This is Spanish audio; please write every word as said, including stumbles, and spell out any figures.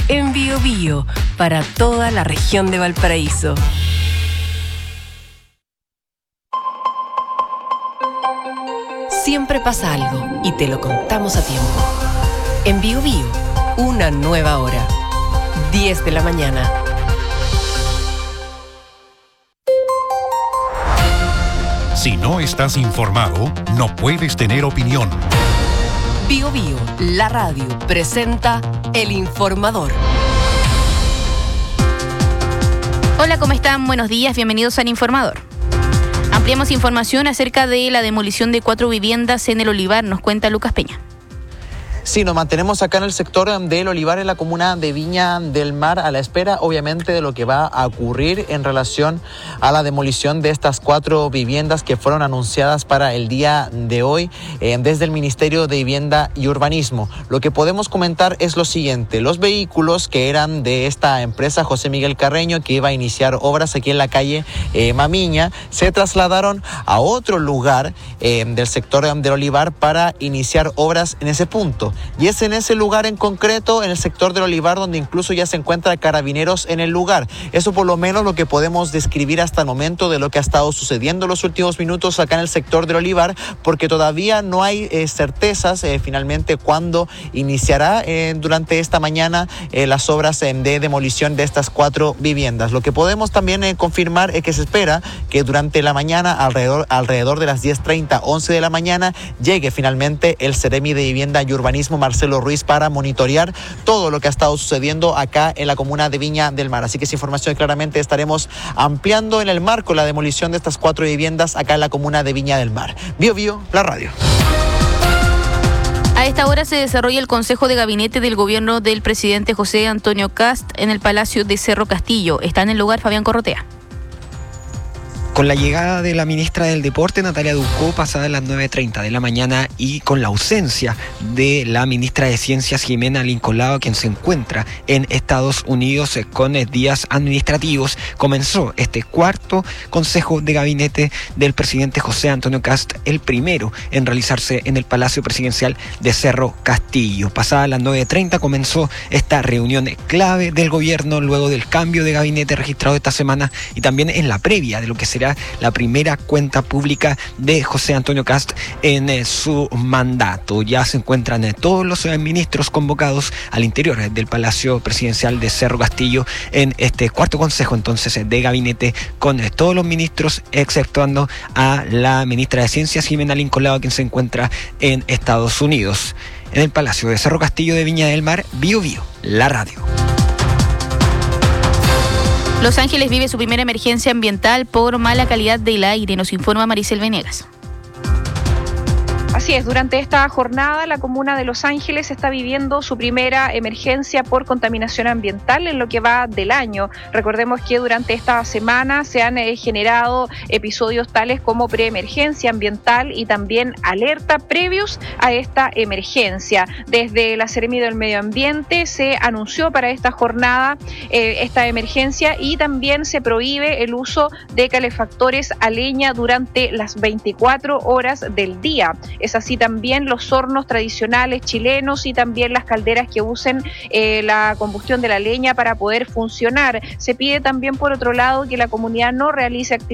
en Bío Bío, para toda la región de Valparaíso. Siempre pasa algo y te lo contamos a tiempo. En Bío Bío, una nueva hora. diez de la mañana. Si no estás informado, no puedes tener opinión. Bío Bío, la radio, presenta El Informador. Hola, ¿cómo están? Buenos días, bienvenidos al Informador. Ampliamos información acerca de la demolición de cuatro viviendas en el Olivar, nos cuenta Lucas Peña. Sí, nos mantenemos acá en el sector del Olivar, en la comuna de Viña del Mar, a la espera, obviamente, de lo que va a ocurrir en relación a la demolición de estas cuatro viviendas que fueron anunciadas para el día de hoy eh, desde el Ministerio de Vivienda y Urbanismo. Lo que podemos comentar es lo siguiente: los vehículos que eran de esta empresa José Miguel Carreño, que iba a iniciar obras aquí en la calle eh, Mamiña, se trasladaron a otro lugar eh, del sector del Olivar para iniciar obras en ese punto. Y es en ese lugar en concreto, en el sector del Olivar, donde incluso ya se encuentra Carabineros en el lugar. Eso por lo menos lo que podemos describir hasta el momento de lo que ha estado sucediendo en los últimos minutos acá en el sector del Olivar, porque todavía no hay eh, certezas eh, finalmente cuándo iniciará eh, durante esta mañana eh, las obras eh, de demolición de estas cuatro viviendas. Lo que podemos también eh, confirmar es que se espera que durante la mañana, alrededor, alrededor de las diez treinta, once de la mañana, llegue finalmente el Seremi de Vivienda y Urbanismo, Marcelo Ruiz, para monitorear todo lo que ha estado sucediendo acá en la comuna de Viña del Mar. Así que esa información claramente estaremos ampliando en el marco de la demolición de estas cuatro viviendas acá en la comuna de Viña del Mar. Bío Bío, la radio. A esta hora se desarrolla el Consejo de Gabinete del Gobierno del presidente José Antonio Kast en el Palacio de Cerro Castillo. Está en el lugar Fabián Corrotea. Con la llegada de la ministra del Deporte, Natalia Ducó, pasadas las nueve treinta de la mañana, y con la ausencia de la ministra de Ciencias, Jimena Lincolao, quien se encuentra en Estados Unidos con días administrativos, comenzó este cuarto Consejo de Gabinete del presidente José Antonio Kast, el primero en realizarse en el Palacio Presidencial de Cerro Castillo. Pasadas las nueve treinta comenzó esta reunión clave del gobierno luego del cambio de gabinete registrado esta semana y también en la previa de lo que será la primera cuenta pública de José Antonio Kast en eh, su mandato. Ya se encuentran eh, todos los eh, ministros convocados al interior eh, del Palacio Presidencial de Cerro Castillo en este cuarto consejo entonces eh, de gabinete, con eh, todos los ministros, exceptuando a la ministra de Ciencias, Jimena Lincolao, quien se encuentra en Estados Unidos. En el Palacio de Cerro Castillo de Viña del Mar, Bío Bío, la radio. Los Ángeles vive su primera emergencia ambiental por mala calidad del aire, nos informa Maricel Venegas. Así es, durante esta jornada la comuna de Los Ángeles está viviendo su primera emergencia por contaminación ambiental en lo que va del año. Recordemos que durante esta semana se han eh, generado episodios tales como preemergencia ambiental y también alerta previos a esta emergencia. Desde la Seremi del Medio Ambiente se anunció para esta jornada eh, esta emergencia, y también se prohíbe el uso de calefactores a leña durante las veinticuatro horas del día. Es así también los hornos tradicionales chilenos y también las calderas que usen eh, la combustión de la leña para poder funcionar. Se pide también, por otro lado, que la comunidad no realice actividades